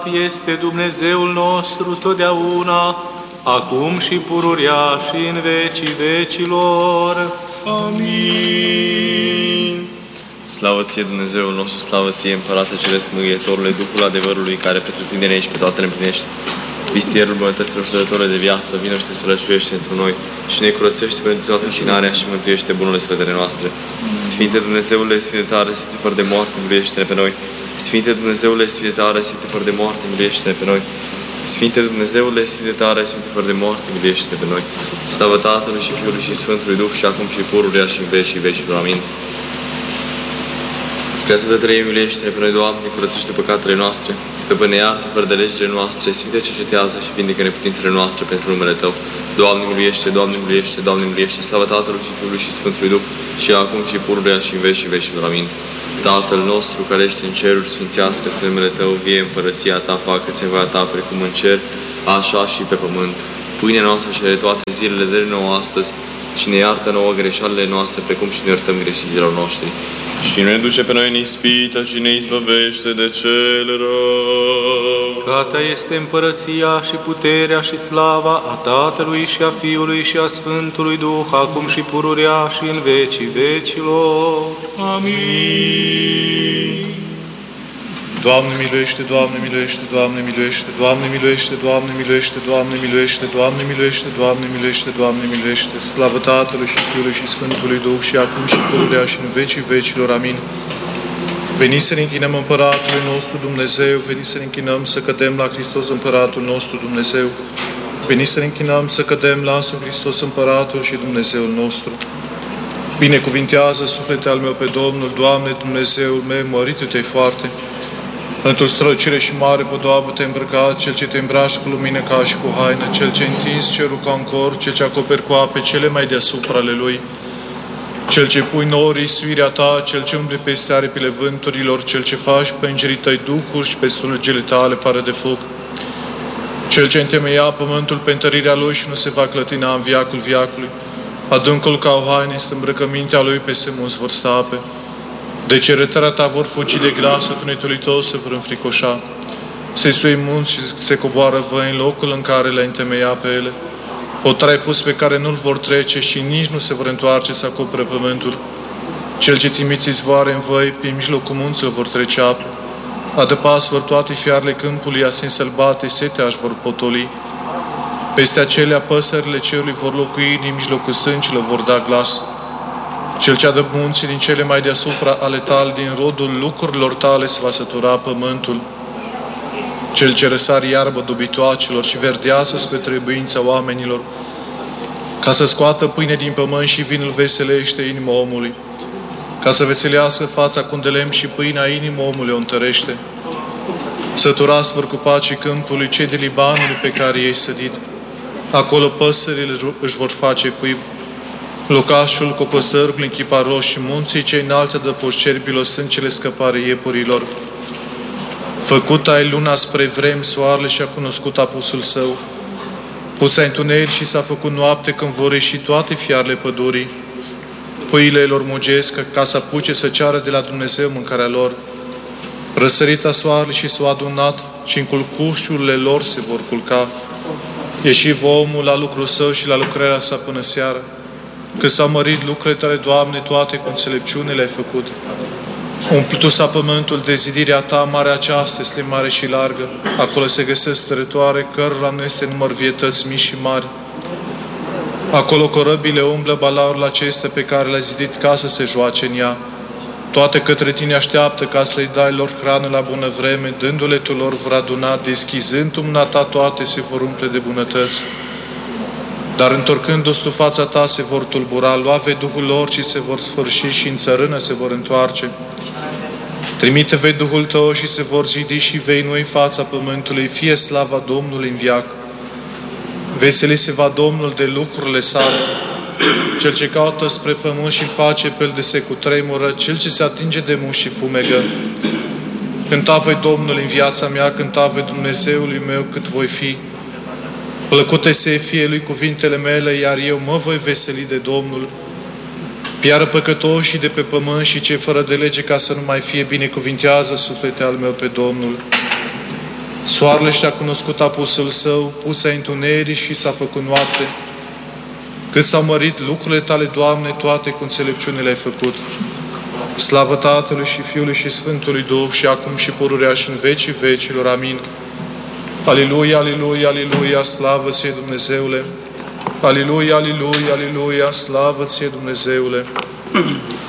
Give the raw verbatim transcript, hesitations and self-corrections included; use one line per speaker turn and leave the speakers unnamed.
Este Dumnezeul nostru totdeauna, acum și pururea și în vecii vecilor.
Amin. Slavă ție, Dumnezeul nostru, slavă ție, Împărate Ceresc, Mângâietorule, Duhul adevărului, care pretutindene aici pe toate le împlinește. Vistierul bunătăților și dătătorule de viață, vină și te sărășuiește într noi și ne curățește pentru toată închinarea și mântuiește bunurile sfântele noastre. Sfinte Dumnezeule, Sfinte tare, Sfinte fără de moarte, miluiește-ne pe noi. Sfinte Dumnezeule, Sfinte tare, Sfinte fără de moarte, miluiește-ne pe noi. Sfinte Dumnezeule, Sfinte tare, Sfinte fără de moarte, miluiește-ne pe noi. Slavă Tatălui și Fiului și Sfântului Duh și acum și pururea și în vecii vecilor. Amin. Prea Sfântă Treime, miluiește-ne pe noi, Doamne, curățește păcatele noastre, stăpâne, iartă fără de legile noastre, Sfinte, cercetează și vindecă neputințele noastre pentru numele Tău. Doamne, miluiește, Doamne, miluiește, Doamne, miluiește, slavă Tatălui și Fiului și Sfântului Duh și acum și pururea și în vecii vecilor. Amin. Tatăl nostru care ești în ceruri, sfințească-se numele Tău, vie împărăția Ta, facă-se voia Ta precum în cer, așa și pe pământ. Pâinea noastră și de toate zilele de nouă astăzi și ne iartă nouă greșalele noastre, precum și ne iertăm greșiților noștri. Și nu ne duce pe noi în ispită, ci ne izbăvește de cel rău.
Că a Ta este împărăția și puterea și slava a Tatălui și a Fiului și a Sfântului Duh, acum și pururea și în vecii vecilor.
Amin.
Doamne miluiește, Doamne miluiește, Doamne miluiește, Doamne miluiește, Doamne miluiește, Doamne miluiește, Doamne miluiește, Doamne miluiește, Doamne miluiește. Slavă Tatălui și Fiului și Sfântului Duh și acum și pururea și în vecii vecilor. Amin. Veniți să ne închinăm Împăratului nostru Dumnezeu, veniți să ne închinăm să cădem la Hristos Împăratul nostru Dumnezeu. Veniți să ne închinăm să cădem la însuși Hristos Împăratul și Dumnezeul nostru. Binecuvintează suflete al meu pe Domnul, Doamne Dumnezeul meu, măritu-te foarte. Într-o strălucire și mare podoabă te îmbrăcat, Cel ce te îmbraci cu lumină ca și cu haină, Cel ce întins cerul ca un cor, Cel ce acoperi cu ape cele mai deasupra ale Lui, Cel ce pui norii suirea Ta, Cel ce umble peste aripile vânturilor, Cel ce faci pe îngerii Tăi duhuri și pe slugile Tale pară de foc, Cel ce întemeia pământul pe întărirea Lui și nu se va clătina în viacul viacului, adâncul ca o haină este îmbrăcămintea Lui, peste munți vor sta ape. De cerătarea Ta vor fugi de glasul tunetului Tău, se vor înfricoșa. Se sui munți și se coboară văi în locul în care le-ai întemeiat pe ele. Potrai pus pe care nu-l vor trece și nici nu se vor întoarce să acopere pământul. Cel ce trimiți izvoare în văi, pe mijlocul munților vor trece apă. Adăpas vor toate fiarele câmpului, asin sălbate, setea își vor potoli. Peste acelea păsările cerului vor locui, din mijlocul stâncilor vor da glas. Cel ce adă munții din cele mai deasupra ale Tale, din rodul lucrurilor Tale se va sătura pământul. Cel ce răsari iarbă dobitoacelor și verdeață spre trebuința oamenilor, ca să scoată pâine din pământ și vinul veselește inima omului, ca să veselească fața cu lemn și pâinea inima omului o întărește. Săturați vor cu pacii câmpului cei de Libanului pe care ei sădit. Acolo păsările își vor face cuib. Locașul cu păsărul în chipa roșii, munții cei înalți adăpoși cerbilor sunt cele scăpare iepurilor. Făcut ai luna spre vrem, soarele și-a cunoscut apusul său. Pus ai întuneric și s-a făcut noapte când vor ieși toate fiarele pădurii. Pâile lor mugesc ca să apuce să ceară de la Dumnezeu mâncarea lor. Răsărita soarele și s-o adunat și în culcușurile lor se vor culca. Ieși omul la lucrul său și la lucrarea sa până seară. Că s-au mărit lucrurile Tale, Doamne, toate cu înțelepciune le-ai făcut. Umplu s-a pământul de zidirea Ta, marea aceasta este mare și largă. Acolo se găsesc stărătoare, cărora nu este număr vietăți mici și mari. Acolo corăbile umblă balaurile acestea pe care le-ai zidit ca să se joace în ea. Toate către Tine așteaptă ca să-i dai lor hrană la bună vreme, dându-le Tu lor vor aduna, deschizând Tu mâna Ta, toate se vor umple de bunătăți. Dar întorcându-ți Tu fața Ta se vor tulbura, lua vei Duhul lor și se vor sfârși și în țărână se vor întoarce. Trimite vei Duhul Tău și se vor zidi și vei noi fața pământului, fie slava Domnului în viac. Veseli se va Domnul de lucrurile sale. Cel ce caută spre pământ și face pel de se cutremură, cel ce se atinge de muș și fumegă. Cânta voi Domnul în viața mea, cânta voi Dumnezeului meu cât voi fi. Plăcute să fie Lui cuvintele mele, iar eu mă voi veseli de Domnul. Piară păcătoșii de pe pământ și cei fără de lege, ca să nu mai fie, binecuvintează suflete al meu pe Domnul. Soarele și-a cunoscut apusul său, pusă întuneric și s-a făcut noapte. Cât s-au mărit lucrurile Tale, Doamne, toate cu înțelepciune le-ai făcut. Slavă Tatălui și Fiului și Sfântului Duh, și acum și pururea și în vecii vecilor. Amin. Aleluia, aleluia, aleluia, slavă Ție, Dumnezeule! Aleluia, aleluia, aleluia, slavă Ție, Dumnezeule!